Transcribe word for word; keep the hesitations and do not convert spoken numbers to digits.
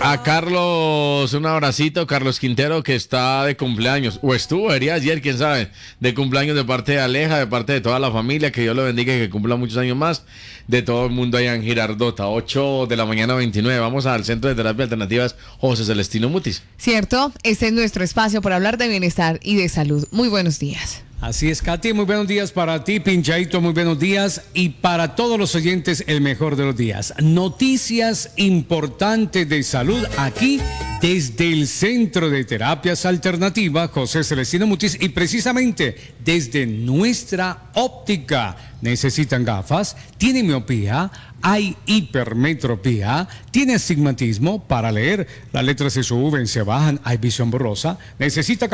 A Carlos, un abracito, Carlos Quintero, que está de cumpleaños, o estuvo, sería ayer, quién sabe, de cumpleaños de parte de Aleja, de parte de toda la familia, que Dios lo bendiga y que cumpla muchos años más, de todo el mundo allá en Girardota, ocho de la mañana veintinueve. Vamos al Centro de Terapia Alternativas José Celestino Mutis. Cierto, este es nuestro espacio para hablar de bienestar y de salud. Muy buenos días. Así es, Katy, muy buenos días para ti, Pinchaito, muy buenos días, y para todos los oyentes, el mejor de los días. Noticias importantes de salud aquí desde el Centro de Terapias Alternativas José Celestino Mutis, y precisamente desde nuestra óptica. ¿Necesitan gafas? ¿Tienen miopía? ¿Hay hipermetropía? ¿Tiene astigmatismo? Para leer, las letras se suben, se bajan, hay visión borrosa. ¿Necesita